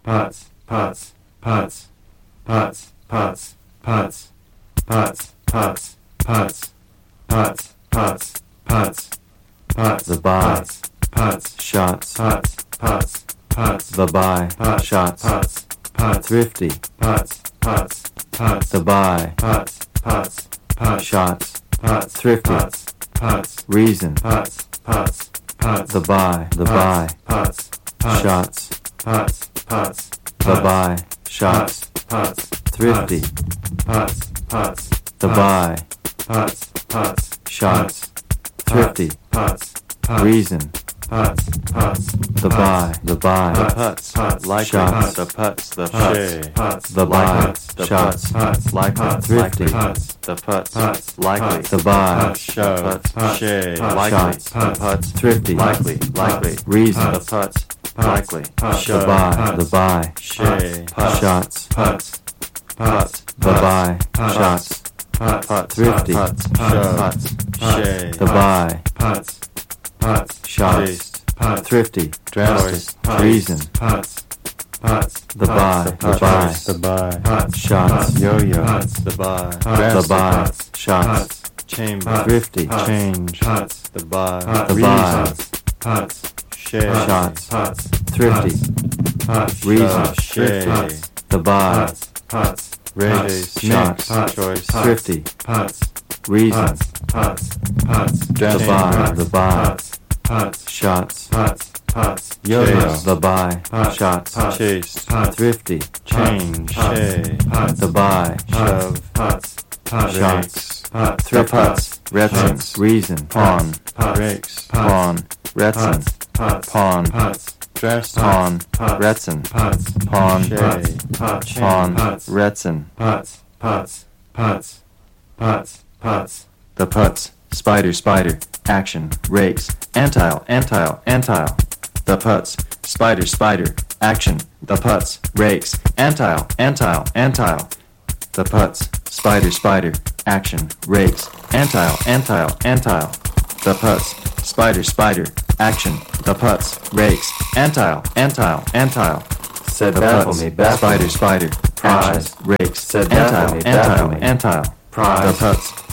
putz, putz, putz, putz, putz, putz, putz, putz, putz, putz, putz, putz, putz, the buy, putz, shots, putz, putz, putz, the buy, putz, shots, putz, putz, thrifty, putz, putz, putz, the buy, putz, putz, putz, shots, putz, thrifty, putz, putz, reason, putz, putz, putz, the buy, the buy, putz, putz, shots, putz, putz, the buy, shots, putz, thrifty, putz, putz, the buy, putz, putz, shots, thrifty, putz, reason, putz, putz, the buy, the buy, The putz, likely, shots, the putz, the putz, shay, putz, the buy, the shots, putz, likely, thrifty, putz, the putz, putz, likely, the buy, shove, putz, shay, putz, likely, shots, the putz, thrifty, likely, likely, reason, the putz, likely, putz, the shove, buy, the buy, shay, putz, shots, putz, putz, the buy, shots, putz, thrifty, putz, shove, shay, the buy, putz, putz, shots, chased, putz, thrifty, dressed, reason, putz, putz, the buy, the buy, putz, the buy, putz, shots, yo-yo, putz, the buy, the dressed, buy, shots, chamber, thrifty, change, putz, the buy, the buy, putz, shay, shots, putz, thrifty, putz, reason, shay, the buy, putz, raise, shots, mix, choice, thrifty, putz, reason, putz, putz, the buy, the buy, putz, shots, putz, yo-yo, chase, the buy, shots, chase, thrifty, change, shay, the buy, shove, shots, rakes, putz, the putz, reticence, reason, pawn, putz, rakes, pawn, reticence, putz, pawn, putz, dressed, pawn, putz, reticence, putz, pawn, shay, putz, pawn, putz, reticence, putz, putz, putz, putz, putz, the putz, spider, spider, action, rakes, antile, antile, antile, the putz, spider, spider, action, the putz, rakes, antile, antile, antile, the putz, spider, spider, action, rakes, antile, antile, antile, the putz, spider, spider, action, the putz, rakes, antile, antile, antile, said the baffle putz, me, baffle spider, me, spider, prize, action, rakes, said baffle antile, me, baffle antile, me, antile, prize, the putz,